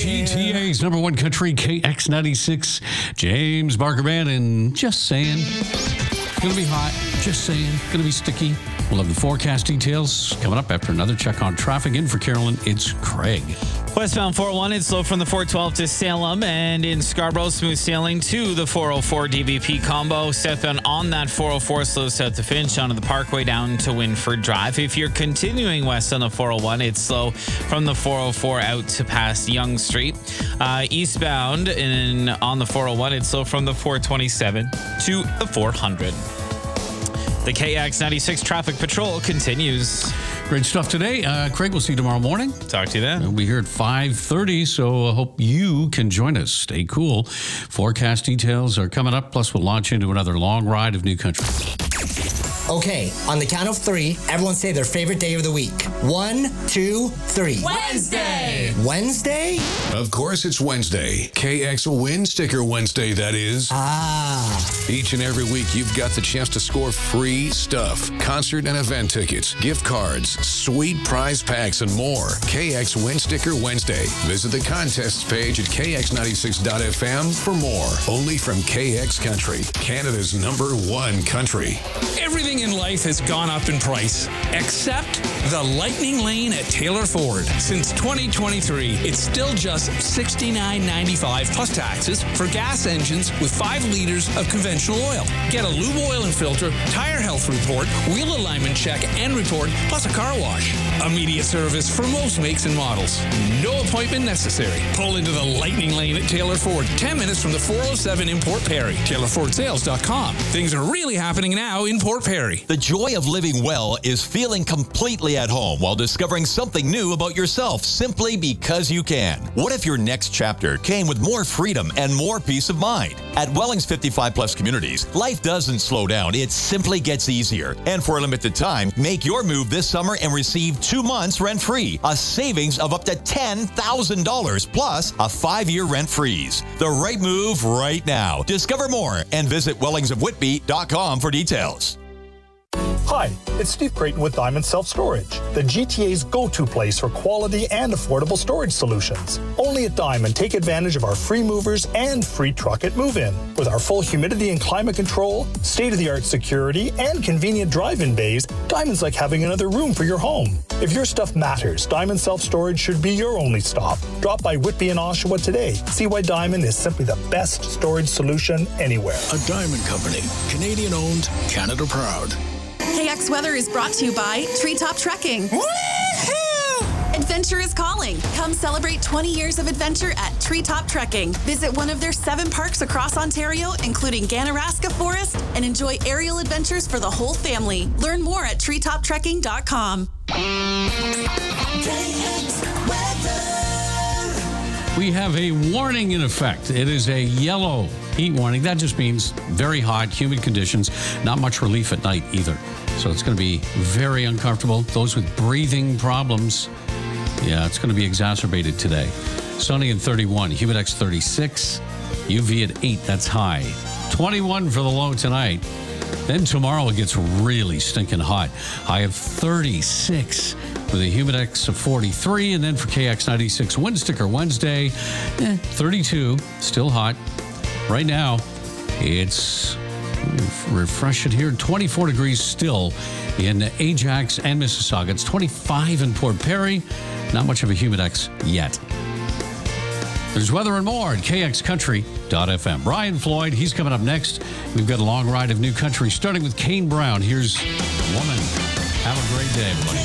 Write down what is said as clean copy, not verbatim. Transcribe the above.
GTA's number one country, KX96. James Barker Band, and just saying, gonna be hot. Just saying, gonna be sticky. We'll have the forecast details coming up after another check on traffic. In for Carolyn, it's Craig. Westbound 401, it's slow from the 412 to Salem, and in Scarborough, smooth sailing to the 404 DVP combo. Southbound on that 404, slow south to Finch, onto the Parkway down to Winford Drive. If you're continuing west on the 401, it's slow from the 404 out to past Yonge Street. Eastbound on the 401, it's slow from the 427 to the 400. The KX96 traffic patrol continues. Great stuff today. Craig, we'll see you tomorrow morning. Talk to you then. We'll be here at 5:30, so I hope you can join us. Stay cool. Forecast details are coming up, plus we'll launch into another long ride of New Country. Okay, on the count of three, everyone say their favorite day of the week. 1, 2, 3. Wednesday! Wednesday? Of course it's Wednesday. KX Win Sticker Wednesday, that is. Each and every week, you've got the chance to score free stuff. Concert and event tickets, gift cards, sweet prize packs, and more. KX Win Sticker Wednesday. Visit the contests page at kx96.fm for more. Only from KX Country, Canada's number one country. Everything in life has gone up in price, except the Lightning Lane at Taylor Ford. Since 2023, it's still just $69.95 plus taxes for gas engines with 5 liters of conventional oil. Get a lube oil and filter, tire health report, wheel alignment check and report, plus a car wash. Immediate service for most makes and models. No appointment necessary. Pull into the Lightning Lane at Taylor Ford, 10 minutes from the 407 in Port Perry. TaylorFordSales.com. Things are really happening now in Port Perry. The joy of living well is feeling completely at home while discovering something new about yourself simply because you can. What if your next chapter came with more freedom and more peace of mind? At Welling's 55 Plus Communities, life doesn't slow down, it simply gets easier. And for a limited time, make your move this summer and receive 2 months rent-free, a savings of up to $10,000 plus a 5-year rent freeze. The right move right now. Discover more and visit wellingsofwhitby.com for details. Hi, it's Steve Creighton with Diamond Self-Storage, the GTA's go-to place for quality and affordable storage solutions. Only at Diamond, take advantage of our free movers and free truck at move-in. With our full humidity and climate control, state-of-the-art security, and convenient drive-in bays, Diamond's like having another room for your home. If your stuff matters, Diamond Self-Storage should be your only stop. Drop by Whitby and Oshawa today. See why Diamond is simply the best storage solution anywhere. A Diamond Company, Canadian-owned, Canada proud. KX Weather is brought to you by Treetop Trekking. Woohoo! Adventure is calling. Come celebrate 20 years of adventure at Treetop Trekking. Visit one of their 7 parks across Ontario, including Ganaraska Forest, and enjoy aerial adventures for the whole family. Learn more at treetoptrekking.com. We have a warning in effect. It is a yellow heat warning. That just means very hot, humid conditions. Not much relief at night either. So it's going to be very uncomfortable. Those with breathing problems, yeah, it's going to be exacerbated today. Sunny and 31, Humidex 36, UV at 8, that's high. 21 for the low tonight. Then tomorrow it gets really stinking hot. High of 36 with a Humidex of 43. And then for KX96 Wind Sticker Wednesday, 32, still hot. Right now, it's, refresh it here, 24 degrees still in Ajax and Mississauga. It's 25 in Port Perry. Not much of a Humidex yet. There's weather and more at kxcountry.fm. Brian Floyd, he's coming up next. We've got a long ride of New Country, starting with Kane Brown. Here's Woman. Have a great day, everybody.